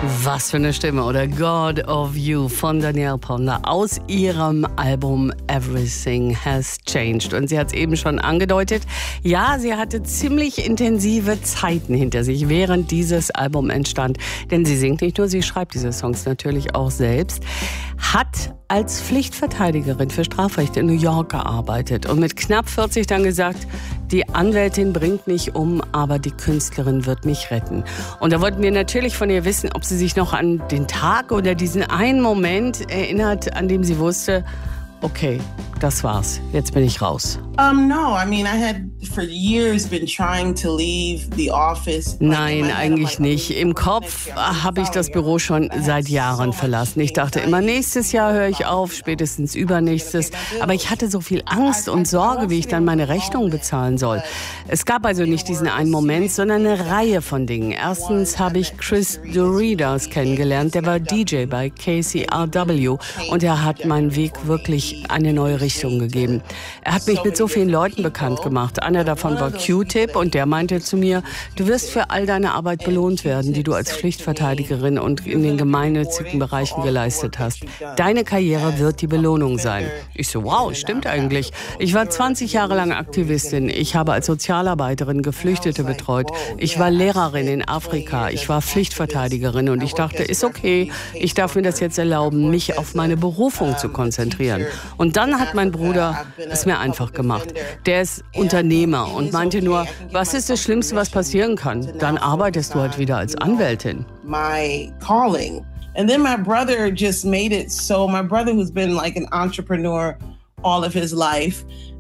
Was für eine Stimme, oder? God of You von Danielle Ponder aus ihrem Album Everything Has Changed. Und sie hat es eben schon angedeutet, ja, sie hatte ziemlich intensive Zeiten hinter sich, während dieses Album entstand. Denn sie singt nicht nur, sie schreibt diese Songs natürlich auch selbst. Hat als Pflichtverteidigerin für Strafrecht in New York gearbeitet und mit knapp 40 dann gesagt, die Anwältin bringt mich um, aber die Künstlerin wird mich retten. Und da wollten wir natürlich von ihr wissen, ob sie sich noch an den Tag oder diesen einen Moment erinnert, an dem sie wusste, okay, das war's, jetzt bin ich raus. No, I mean, I had for years been trying to leave the office. Nein, eigentlich nicht. Im Kopf habe ich das Büro schon seit Jahren verlassen. Ich dachte immer, nächstes Jahr höre ich auf, spätestens übernächstes. Aber ich hatte so viel Angst und Sorge, wie ich dann meine Rechnung bezahlen soll. Es gab also nicht diesen einen Moment, sondern eine Reihe von Dingen. Erstens habe ich Chris Doridas kennengelernt. Der war DJ bei KCRW und er hat meinen Weg wirklich eine neue Richtung gegeben. Er hat mich mit so vielen Leuten bekannt gemacht. Einer davon war Q-Tip und der meinte zu mir, du wirst für all deine Arbeit belohnt werden, die du als Pflichtverteidigerin und in den gemeinnützigen Bereichen geleistet hast. Deine Karriere wird die Belohnung sein. Ich so, wow, stimmt eigentlich. Ich war 20 Jahre lang Aktivistin. Ich habe als Sozialarbeiterin Geflüchtete betreut. Ich war Lehrerin in Afrika. Ich war Pflichtverteidigerin und ich dachte, ist okay, ich darf mir das jetzt erlauben, mich auf meine Berufung zu konzentrieren. Und dann hat mein Bruder es mir einfach gemacht. Der ist Unternehmer und meinte nur, was ist das Schlimmste, was passieren kann? Dann arbeitest du halt wieder als Anwältin. My calling. And then my brother just made it so, my brother who's been like an entrepreneur all of his life,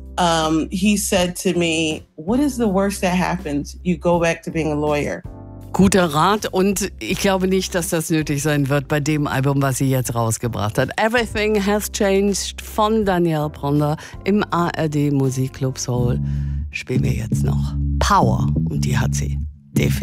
he said to me, what is the worst that happens? You go back to being a lawyer. Guter Rat und ich glaube nicht, dass das nötig sein wird bei dem Album, was sie jetzt rausgebracht hat. Everything Has Changed von Danielle Ponder im ARD Musikclub Soul. Spielen wir jetzt noch Power und die hat sie definitiv.